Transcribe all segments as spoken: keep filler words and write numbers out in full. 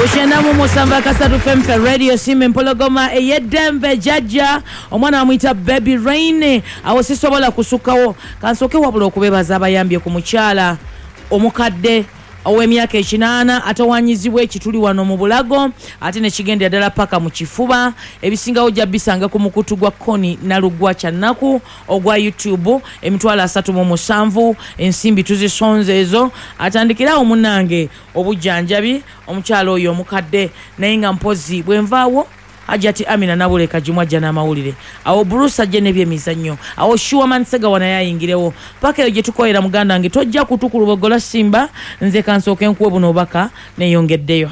Bushenda mu musamba kasatu femfe radio simu empologoma eyedembe jajja omwana amuyita Baby Rain awo sisobola kusukawo kansoke wabula okubebaza abayambye ku mukyala omukadde ow'emyaka ekinaana atawanyizibwa ekituli wano mu bulago ate ne kigenda ddala paka mu kifuba ebisingawo jja bisanga ku mukutu gwa Koni Nalugwa Kyannaku ogwa YouTube emitwalo asatu mu musanvu ensimbi tuzisonze ezo atandikirawo munange obujjanjabi omukyalo oyo omukadde naye nga mpozi bwenvaawo Ajati Amina nabule kajimwa jana mawulire awo Bruce ajene byemizannyo awo Shuwa Mansega wana yayingirewo paka yoje tukoera muganda nge tojja kutukulubogola Simba nze kansoke nkuwe buno obaka ne yongeddeyo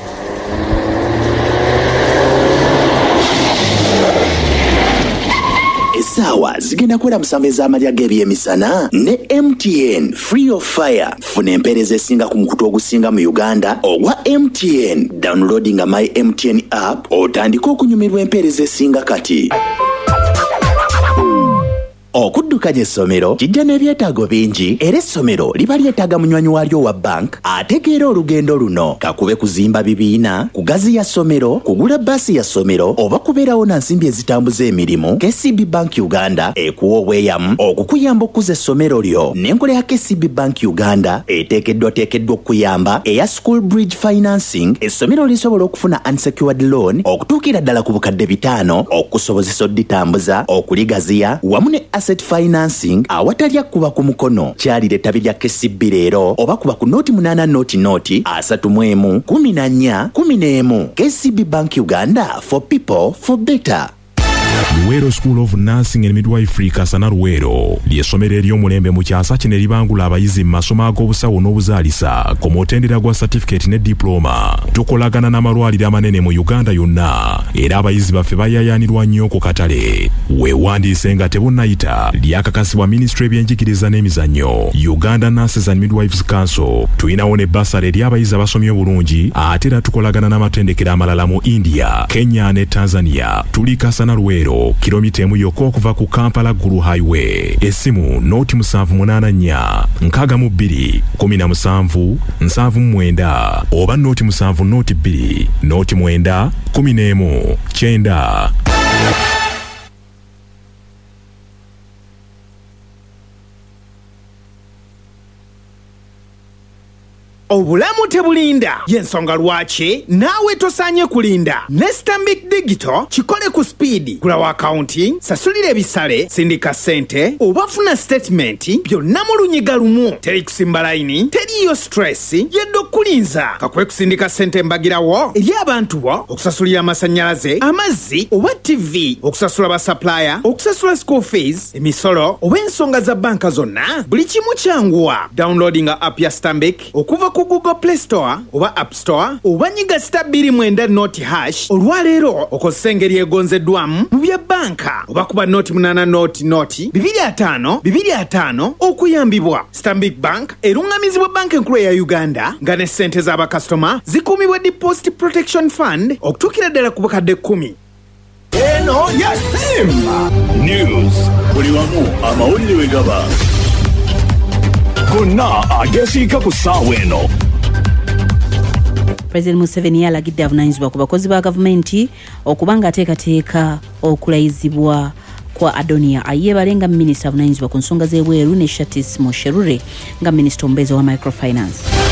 Sawa zigenda kwera musambeza amalya g'ebyemisana ne M T N free of fire funa empereze singa ku mukutu ogusinga mu Uganda ogwa M T N downloading my M T N app otandika okunyumirwa empereze singa kati okuddukanya essomero kijja n'ebyetaago bingi era essomero liba lyetaaga munywanyi walyo wa bank ategeera olugendo luno kakube kuzimba bibiina kugaziya ssomero kugula basi ya ssomero oba kubeerawo na nsimbi ezitambuza emirimu K C B Bank Uganda ekuwa obweyamu okukuyamba okuza essomero lyo n'enkola ya K C B Bank Uganda eteekeddwa teekeddwa okuyamba eya school bridge financing essomero lisobola okufuna unsecured loan okutuukira ddala ku bukadde bitaano okusobozesa odditambuza okuligaziya wamu ne asset financing awatalya kuba ku mukono kyalire tabi lya K C B leero oba kuba ku noti munana noti noti asatu mwemu kumi na nnya kumi n'emu K C B Bank Uganda for people for better. Luwero School of Nursing and Midwifery Kasana Luwero ly'essomero ery'omulembe mu kyasa kino eribangula abayizi mu masomo ag'obusawo n'obuzaalisa komotendera gwa certificate ne diploma. Tukolagana n'amalwaliro amanene mu Uganda yonna era abayizi baffe bayayaanirwa nnyo ku katale. Weewandiise nga tebunnayita lyakakasibwa Ministry y'ebyenjigiriza n'emizannyo Uganda Nurses and Midwives Council. Tuyinawo ne basale eri abayizi abasomye obulungi ate era tukolagana n'amatendekero amalala mu India, Kenya ne Tanzania. Tuli Kasana Luwero kilomita emu yokka okuva ku Kampala Gulu Highway. Essimu noti musanvu munaana nnya nkaaga mu bbiri kumi na musanvu nsanvu mu mwenda oba noti musanvu noti bbiri noti mwenda kumi n'emu kyenda. Obulamu tebulinda yensonga lwaki naawe tosanye kulinda ne Stanbic Digital kikole ku speed kula accounting sasulira ebisale sindika sente obafuna statement byonna mu lunyiga lumu teri kusimba line teriyo stress yeddo kulinza kakwe kusindika sente mbagirawo eri abantu bo okusasulira amasanyalaze amazzi oba T V okusasula ba supplier okusasula school fees emisolo oba ensonga za banka zonna buli kimu kyanguwa downloading app ya Stanbic okuva ku Google Play Store oba App Store oba nyiga star bbiri mwenda noti hash olwaleero okosengeri egonzeddwamu mu bya banka oba kuba noti munana noti noti bibiri ataano bibiri ataano okuyambibwa. Stanbic Bank erungamizibwa banka enkulu ya Uganda nga ne ssente z'abakasitoma zikuumibwa Deposit Protection Fund okutuukira ddala ku bukadde kkumi. Eno ya Simba News buli wamu amawulire we gaba gonna agesiika ku ssaawa eno. President Museveni yalagidde avunaanyizibwa ku bakozi ba gavumenti okuba nga ateekateeka okulayizibwa kwa Adonia Ayebare nga minisita avunaanyizibwa ku nsonga z'ebweru ne Shatis Mosherure nga minisita omubeezi wa microfinance.